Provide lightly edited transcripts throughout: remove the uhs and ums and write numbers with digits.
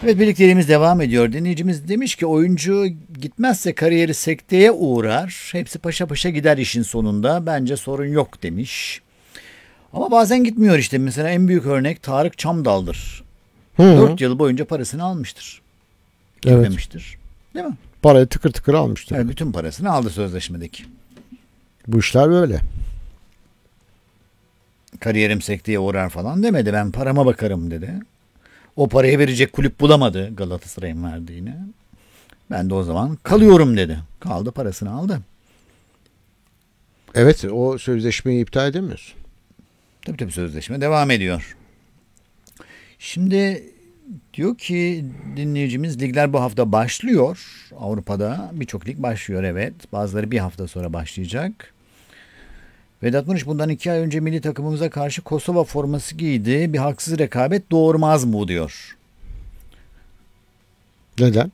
Evet, birlikteliğimiz devam ediyor. Dinleyicimiz demiş ki oyuncu gitmezse kariyeri sekteye uğrar. Hepsi paşa paşa gider işin sonunda. Bence sorun yok demiş. Ama bazen gitmiyor işte. Mesela en büyük örnek Tarık Çamdal'dır. 4 yıl boyunca parasını almıştır. Gitmemiştir. Değil mi? Parayı tıkır tıkır almıştır. Evet, bütün parasını aldı sözleşmedeki. Bu işler böyle. Kariyerim sekteye uğrar falan demedi. Ben parama bakarım dedi. O parayı verecek kulüp bulamadı Galatasaray'ın verdiğini. Ben de o zaman kalıyorum dedi. Kaldı, parasını aldı. Evet, o sözleşmeyi iptal edemiyorsun. Tabii sözleşme devam ediyor. Şimdi diyor ki dinleyicimiz, ligler bu hafta başlıyor. Avrupa'da birçok lig başlıyor, evet. Bazıları bir hafta sonra başlayacak. Vedat Muriç bundan 2 ay önce milli takımımıza karşı Kosova forması giydi. Bir haksız rekabet doğurmaz mı diyor. Neden?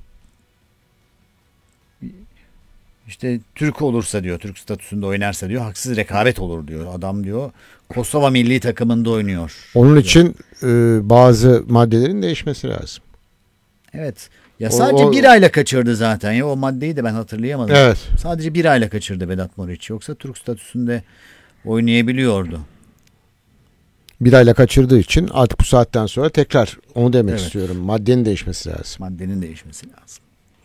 İşte Türk olursa diyor, Türk statüsünde oynarsa diyor, haksız rekabet olur diyor. Adam diyor Kosova milli takımında oynuyor. Onun için bazı maddelerin değişmesi lazım. Evet. Ya sadece bir ayla kaçırdı zaten. Ya o maddeyi de ben hatırlayamadım. Evet. Sadece bir ayla kaçırdı Vedat Muriç. Yoksa Türk statüsünde oynayabiliyordu. Bir ayla kaçırdığı için artık bu saatten sonra tekrar onu demek istiyorum. Maddenin değişmesi lazım. Maddenin değişmesi lazım.